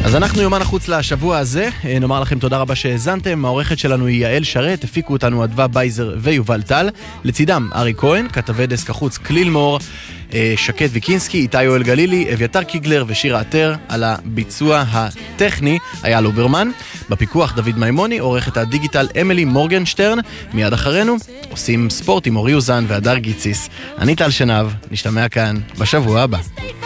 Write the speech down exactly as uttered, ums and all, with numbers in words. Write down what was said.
אז אנחנו יומן החוץ לשבוע הזה, נאמר לכם תודה רבה שהזנתם, העורכת שלנו היא יעל שרת, הפיקו אותנו אדווה בייזר ויובל טל, לצידם ארי כהן, כתבי דסק החוץ כליל מור, שקט ויקינסקי, איתי יואל גלילי, אביתר קיגלר ושירה עטר, על הביצוע הטכני היה לוברמן, בפיקוח דוד מימוני, עורכת הדיגיטל אמילי מורגנשטרן, מיד אחרינו עושים ספורט עם אורי אוזן והדר גיציס. אני טל שנב, נשתמע כאן בשבוע הבא.